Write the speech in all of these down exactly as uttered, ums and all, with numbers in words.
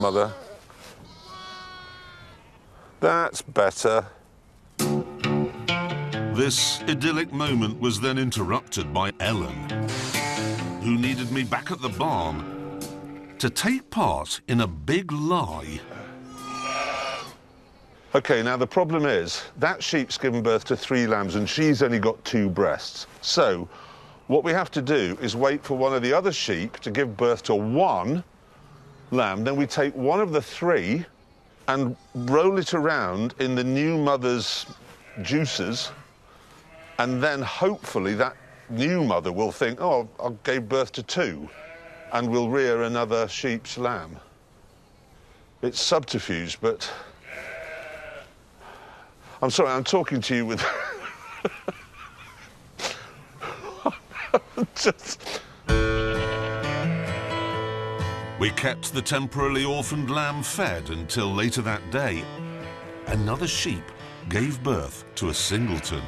Mother. That's better. This idyllic moment was then interrupted by Ellen, who needed me back at the barn to take part in a big lie. OK, now the problem is, that sheep's given birth to three lambs and she's only got two breasts. So, what we have to do is wait for one of the other sheep to give birth to one lamb, then we take one of the three and roll it around in the new mother's juices, and then hopefully that new mother will think, oh, I gave birth to two, and we'll rear another sheep's lamb. It's subterfuge, but... I'm sorry, I'm talking to you with... Just... We kept the temporarily orphaned lamb fed until later that day, another sheep gave birth to a singleton.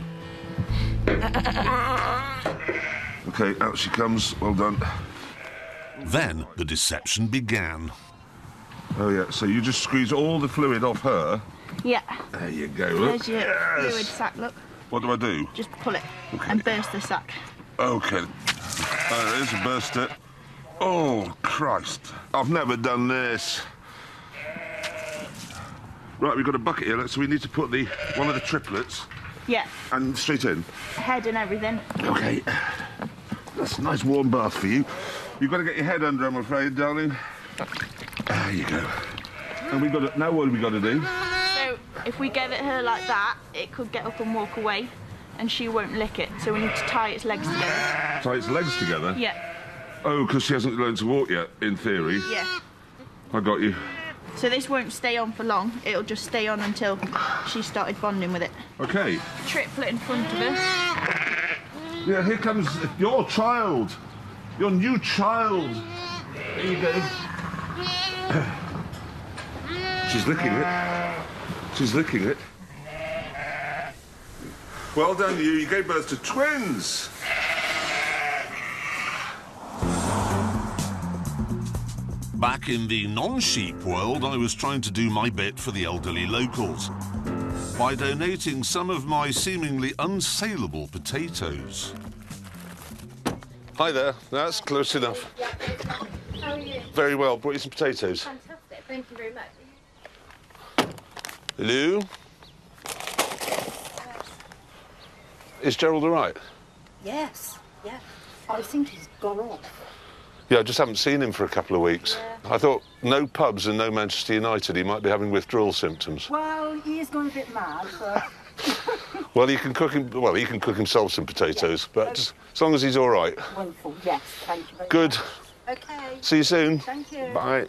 OK, out she comes. Well done. Then the deception began. Oh, yeah, so you just squeeze all the fluid off her. Yeah. There you go, look. There's your yes. fluid sac, look. What do I do? Just pull it okay. and burst the sac. OK. There it is, burst it. Oh, Christ. I've never done this. Right, we've got a bucket here, so we need to put the one of the triplets. Yeah. And straight in. Head and everything. OK. That's a nice warm bath for you. You've got to get your head under, I'm afraid, darling. There you go. And we've got to... Now what have we got to do? So, if we give it her like that, it could get up and walk away, and she won't lick it. So we need to tie its legs together. Tie its legs together? Yeah. Oh, because she hasn't learned to walk yet, in theory. Yeah. I got you. So this won't stay on for long. It'll just stay on until she started bonding with it. OK. Triplet in front of us. Yeah, here comes your child. Your new child. There you go. She's licking it. She's licking it. Well done, you. You gave birth to twins. Back in the non-sheep world, I was trying to do my bit for the elderly locals by donating some of my seemingly unsaleable potatoes. Hi there. That's close enough. How are you? Very well. Brought you some potatoes. Fantastic. Thank you very much. Hello? Is Gerald all right? Yes. Yeah. I think he's gone off. Yeah, I just haven't seen him for a couple of weeks. Yeah. I thought no pubs and no Manchester United, he might be having withdrawal symptoms. Well, he is going a bit mad, but... Well, he can cook him. Well, he can cook himself some potatoes, yeah. but okay. Just, as long as he's all right. Wonderful. Yes. Thank you very Good. much. Okay. See you soon. Thank you. Bye.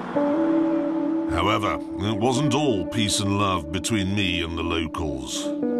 However, it wasn't all peace and love between me and the locals.